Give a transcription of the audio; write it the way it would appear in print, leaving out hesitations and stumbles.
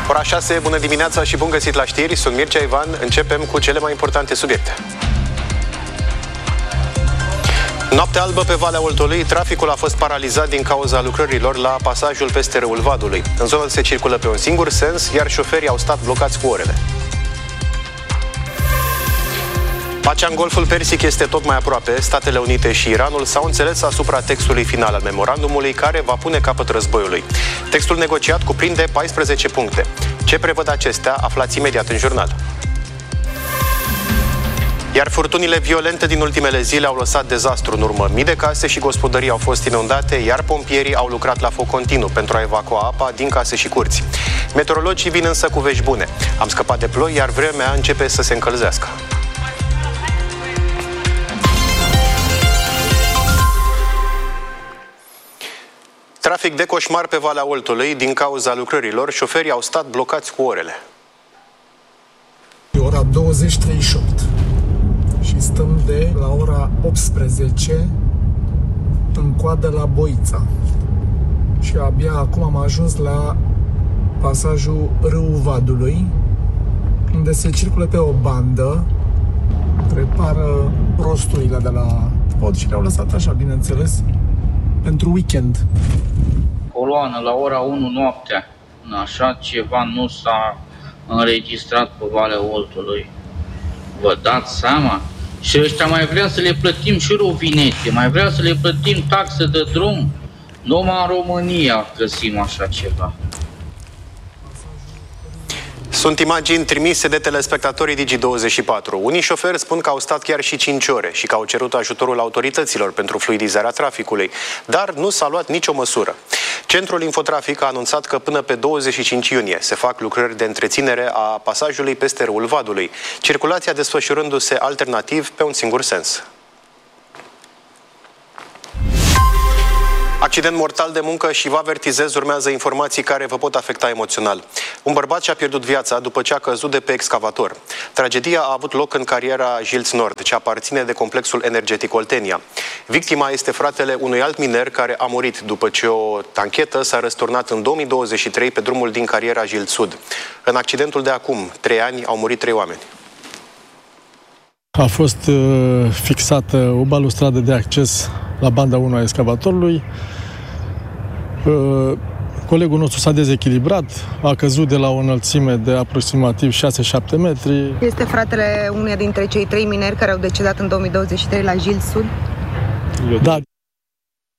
Ora 6, bună dimineața și bun găsit la știri, sunt Mircea Ivan, începem cu cele mai importante subiecte. Noaptea albă pe Valea Oltului, traficul a fost paralizat din cauza lucrărilor la pasajul peste râul Vadului. În zonă se circulă pe un singur sens, iar șoferii au stat blocați cu orele. Pacea în Golful Persic este tot mai aproape. Statele Unite și Iranul s-au înțeles asupra textului final al memorandumului care va pune capăt războiului. Textul negociat cuprinde 14 puncte. Ce prevăd acestea, aflați imediat în jurnal. Iar furtunile violente din ultimele zile au lăsat dezastru în urmă. Mii de case și gospodării au fost inundate, iar pompierii au lucrat la foc continuu pentru a evacua apa din case și curți. Meteorologii vin însă cu vești bune. Am scăpat de ploi, iar vremea începe să se încălzească. Trafic de coșmar pe Valea Oltului. Din cauza lucrărilor, șoferii au stat blocați cu orele. E ora 20:38 și stăm de la ora 18 în coadă la Boița. Și abia acum am ajuns la pasajul Râul Vadului, unde se circulă pe o bandă, repară rosturile de la pod și le-au lăsat așa, bineînțeles, pentru weekend. Coloană la ora 1 noaptea. Așa ceva nu s-a înregistrat pe Valea Oltului. Vă dați seama? Și ăștia mai vrea să le plătim și rovinete, mai vrea să le plătim taxe de drum. Numai în România găsim așa ceva. Sunt imagini trimise de telespectatorii Digi24. Unii șoferi spun că au stat chiar și 5 ore și că au cerut ajutorul autorităților pentru fluidizarea traficului, dar nu s-a luat nicio măsură. Centrul Infotrafic a anunțat că până pe 25 iunie se fac lucrări de întreținere a pasajului peste râul Vadului, circulația desfășurându-se alternativ pe un singur sens. Accident mortal de muncă și vă avertizez, urmează informații care vă pot afecta emoțional. Un bărbat și-a pierdut viața după ce a căzut de pe excavator. Tragedia a avut loc în cariera Jilț Nord, ce aparține de complexul energetic Oltenia. Victima este fratele unui alt miner care a murit după ce o tanchetă s-a răsturnat în 2023 pe drumul din cariera Jilț Sud. În accidentul de acum 3 ani au murit 3 oameni. A fost fixată o balustradă de acces la banda 1 a excavatorului. Colegul nostru s-a dezechilibrat, a căzut de la o înălțime de aproximativ 6-7 metri. Este fratele uneia dintre cei 3 mineri care au decedat în 2023 la Jilț Sud? Da.